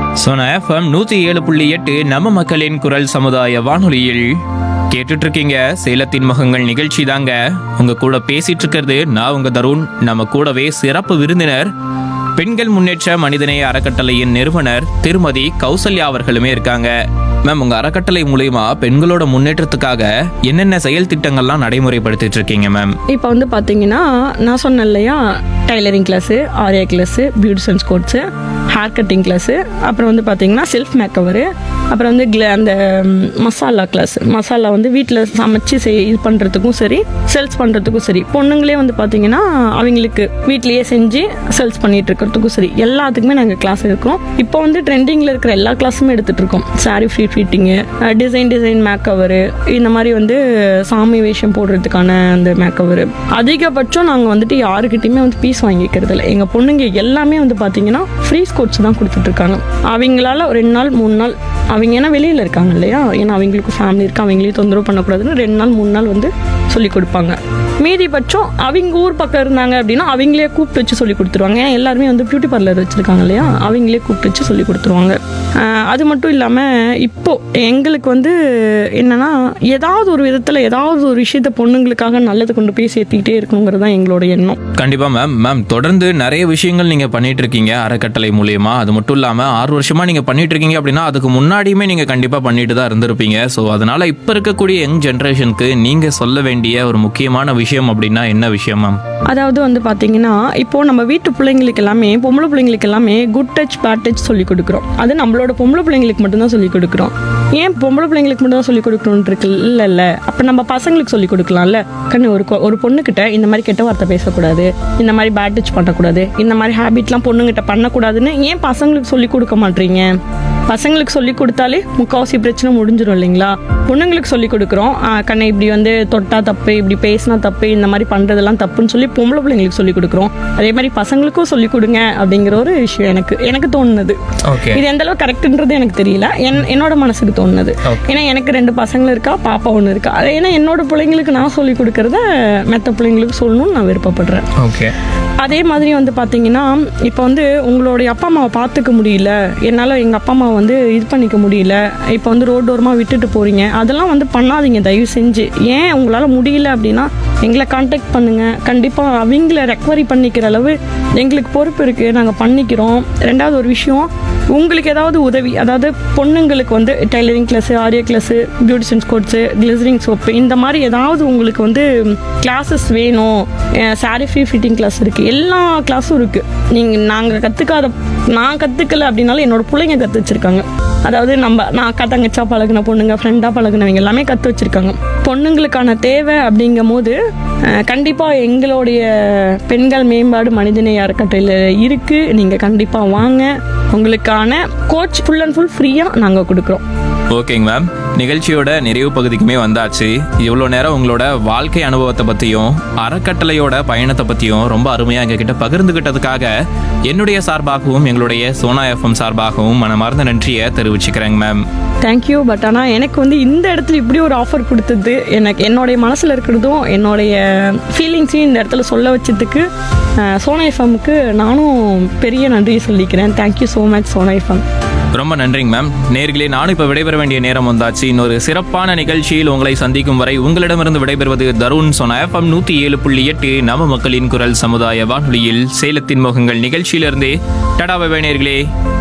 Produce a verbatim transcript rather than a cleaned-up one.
Sona FM நூத்தி ஏழு புள்ளி எட்டு நம்ம மக்களின் குரல் சமுதாய வானொலியில் கேட்டுட்டு இருக்கீங்க சேலத்தின் முகங்கள் நிகழ்ச்சி தாங்க. உங்க கூட பேசிட்டு இருக்கிறது நான் உங்க தருண். நம்ம கூடவே சிறப்பு விருந்தினர் பெண்கள் முன்னேற்ற மனிதநேய அறக்கட்டளையின் நிறுவனர் திருமதி கௌசல்யா அவர்களுமே இருக்காங்க. மேம், உங்க அறக்கட்டளை மூலயமா பெண்களோட முன்னேற்றத்துக்காக என்னென்ன செயல் திட்டங்கள்லாம் நடைமுறைப்படுத்திட்டு இருக்கீங்க மேம்? இப்போ வந்து பார்த்தீங்கன்னா நான் சொன்னேன் இல்லையா, tailoring class, Arya class, beauticians course, hair cutting class, அப்புறம் வந்து பார்த்தீங்கன்னா செல்ஃப் மேக்கவரு, அப்புறம் வந்து கிள அந்த மசாலா கிளாஸ். மசாலா வந்து வீட்டில் சமைச்சு செய் இது பண்ணுறதுக்கும் சரி, சேல்ஸ் பண்ணுறதுக்கும் சரி. பொண்ணுங்களே வந்து பார்த்தீங்கன்னா அவங்களுக்கு வீட்லேயே செஞ்சு சேல்ஸ் பண்ணிட்டு இருக்கிறதுக்கும் சரி, எல்லாத்துக்குமே நாங்கள் கிளாஸ் எடுக்கிறோம். இப்போ வந்து ட்ரெண்டிங்கில் இருக்கிற எல்லா கிளாஸுமே எடுத்துகிட்டு இருக்கோம். Sorry free fitting, design design மேக்கவரு, இந்த மாதிரி வந்து சாமி வேஷம் போடுறதுக்கான அந்த மேக்கவரு. அதிகபட்சம் நாங்கள் வந்துட்டு யாருக்கிட்டையுமே வந்து பீஸ் வாங்கிக்கிறது இல்லை. எங்கள் பொண்ணுங்க எல்லாமே வந்து பார்த்தீங்கன்னா ஃப்ரீ கோர்ஸ் தான் கொடுத்துட்ருக்காங்க. அவங்களால ரெண்டு நாள் மூணு நாள் அவங்க ஏன்னா வெளியில் இருக்காங்க இல்லையா, ஏன்னா அவங்களுக்கு ஃபேமிலி இருக்குது, அவங்களையும் தொந்தரவு பண்ணக்கூடாதுன்னு ரெண்டு நாள் மூணு நாள் வந்து சொல்லி கொடுப்பாங்க. மீதிபட்சம் அவங்க ஊர் பக்கம் இருந்தாங்க அப்படின்னா அவங்களே கூப்பிட்டு வச்சு சொல்லி கொடுத்துருவாங்க. ஏன்னா எல்லாருமே வந்து பியூட்டி பார்லர் வச்சுருக்காங்க இல்லையா, அவங்களே கூப்பிட்டு வச்சு சொல்லி கொடுத்துருவாங்க. அது மட்டும் இல்லாமல் இப்போது எங்களுக்கு வந்து என்னென்னா ஏதாவது ஒரு விதத்தில் ஏதாவது ஒரு விஷயத்த பொண்ணுங்களுக்காக நல்லது கொண்டு போய் சேர்த்திக்கிட்டே இருக்கணுங்கிறது தான் எங்களோட எண்ணம். கண்டிப்பாக மேம். மேம், தொடர்ந்து நிறைய விஷயங்கள் நீங்கள் பண்ணிட்டு இருக்கீங்க அறக்கட்டளை மூலியமா. அது மட்டும் இல்லாமல் ஆறு வருஷமாக நீங்கள் பண்ணிட்டு இருக்கீங்க அப்படின்னா அதுக்கு முன்னாடியுமே நீங்கள் கண்டிப்பாக பண்ணிட்டு தான் இருந்திருப்பீங்க. ஸோ அதனால் இப்போ இருக்கக்கூடிய யங் ஜென்ரேஷனுக்கு நீங்கள் சொல்ல வேண்டிய ஒரு முக்கியமான விஷயம் அப்படின்னா என்ன விஷயம் மேம்? அதாவது வந்து பார்த்தீங்கன்னா இப்போது நம்ம வீட்டு பிள்ளைங்களுக்கு எல்லாமே, பொம்பளை பிள்ளைங்களுக்கு எல்லாமே குட் டச் பேட் டச் சொல்லிக் கொடுக்குறோம். அது நம்மளோட பொம்பளை பிள்ளைங்களுக்கு மட்டும்தான் சொல்லிக் கொடுக்குறோம். ஏன் பொம்பளை பிள்ளைங்களுக்கு மட்டும் தான் சொல்லிக் கொடுக்கணும்னு இருக்கு இல்லை இல்லை அப்போ நம்ம பசங்களுக்கு சொல்லிக் கொடுக்கலாம்ல. கண்ணு ஒரு ஒரு பொண்ணுக்கிட்ட இந்த மாதிரி கெட்ட வார்த்தை பேசக்கூடாது, இந்த மாதிரி பேட் டச் பண்ணக்கூடாது, இந்த மாதிரி ஹேபிட்லாம் பொண்ணுங்கிட்ட பண்ணக்கூடாதுன்னு ஏன் பசங்களுக்கு சொல்லிக் கொடுக்க மாட்டீங்க? பசங்களுக்கு சொல்லி கொடுத்தாலே முக்கால்வாசி பிரச்சனை முடிஞ்சிடும் இல்லைங்களா? பொண்ணுங்களுக்கு சொல்லி கொடுக்குறோம், கண்ணை இப்படி வந்து தொட்டா தப்பு, இப்படி பேசினா தப்பு, இந்த மாதிரி பண்ணுறதெல்லாம் தப்புன்னு சொல்லி பொம்பளை பிள்ளைங்களுக்கு சொல்லி கொடுக்குறோம். அதே மாதிரி பசங்களுக்கும் சொல்லி கொடுங்க அப்படிங்கிற ஒரு விஷயம் எனக்கு எனக்கு தோணுனது. இது எந்த அளவு கரெக்டுன்றது எனக்கு தெரியல, என் என்னோட மனசுக்கு தோணுனது. ஏன்னா எனக்கு ரெண்டு பசங்களும் இருக்கா, பாப்பா ஒன்று இருக்கா. ஏன்னா என்னோட பிள்ளைங்களுக்கு நான் சொல்லி கொடுக்கறத மற்ற பிள்ளைங்களுக்கு சொல்லணும்னு நான் விருப்பப்படுறேன். ஓகே. அதே மாதிரி வந்து பார்த்தீங்கன்னா இப்போ வந்து உங்களுடைய அப்பா அம்மாவை பார்த்துக்க முடியல, என்னால் எங்கள் அப்பா அம்மாவை வந்து இது பண்ணிக்க முடியல, இப்போ வந்து ரோடோரமாக விட்டுட்டு போகிறீங்க, அதெல்லாம் வந்து பண்ணாதீங்க தயவு செஞ்சு. ஏன் உங்களால் முடியல அப்படின்னா எங்களை கான்டாக்ட் பண்ணுங்கள். கண்டிப்பாக அவங்கள ரெக்கவரி பண்ணிக்கிற அளவு எங்களுக்கு பொறுப்பு இருக்குது, நாங்கள் பண்ணிக்கிறோம். ரெண்டாவது ஒரு விஷயம், உங்களுக்கு ஏதாவது உதவி, அதாவது பொண்ணுங்களுக்கு வந்து tailoring class, Arya class, beauticians course, glycerine soap, இந்த மாதிரி ஏதாவது உங்களுக்கு வந்து கிளாஸஸ் வேணும், சாரி ஃப்ரீ ஃபிட்டிங் கிளாஸ் இருக்குது, எல்லா கிளாஸும் இருக்குது. நீங்கள் நாங்கள் கற்றுக்காத, நான் கற்றுக்கல அப்படின்னாலும் என்னோட பிள்ளைங்க கற்று வச்சுருக்காங்க. அதாவது நம்ம நான் அக்கா தங்கச்சா பழகின பொண்ணுங்க, ஃப்ரெண்டாக பழகினவங்க எல்லாமே கற்று வச்சுருக்காங்க. பொண்ணுங்களுக்கான தேவை அப்படிங்கும் போது கண்டிப்பாக எங்களுடைய பெண்கள் மேம்பாடு மனிதநேய அறக்கட்டளையில் இருக்குது. நீங்கள் கண்டிப்பாக வாங்க, உங்களுக்கான கோச் ஃபுல் அண்ட் ஃபுல் ஃப்ரீயாக நாங்கள் கொடுக்குறோம். ஓகேங்க மேம், நிகழ்ச்சியோட நிறைவு பகுதிக்குமே வந்தாச்சு. இவ்வளோ நேரம் உங்களோட வாழ்க்கை அனுபவத்தை பற்றியும் அறக்கட்டளையோட பயணத்தை பற்றியும் ரொம்ப அருமையாக எங்ககிட்ட பகிர்ந்துகிட்டதுக்காக என்னுடைய சார்பாகவும் எங்களுடைய சோனா எஃப்எம் சார்பாகவும் மனமார்ந்த நன்றியை தெரிவிச்சுக்கிறேங்க மேம். தேங்க்யூ. பட் ஆனால் எனக்கு வந்து இந்த இடத்துல இப்படி ஒரு ஆஃபர் கொடுத்தது, எனக்கு என்னுடைய மனசில் இருக்கிறதும் என்னுடைய ஃபீலிங்ஸையும் இந்த இடத்துல சொல்ல வச்சதுக்கு சோனா எஃப்எம்முக்கு நானும் பெரிய நன்றியை சொல்லிக்கிறேன். Thank you so much Sona FM. ரொம்ப நன்றிங்க மேம். நேர்களே, நானும் இப்போ விடைபெற வேண்டிய நேரம் வந்தாச்சு. இன்னொரு சிறப்பான நிகழ்ச்சியில் உங்களை சந்திக்கும் வரை உங்களிடமிருந்து விடைபெறுவது தருண். சோனா எஃப்எம் நூற்றி ஏழு புள்ளி எட்டு நம்ம மக்களின் குரல் சமுதாய வானொலியில் சேலத்தின் முகங்கள் நிகழ்ச்சியிலிருந்து டடா பை பை நேர்களே.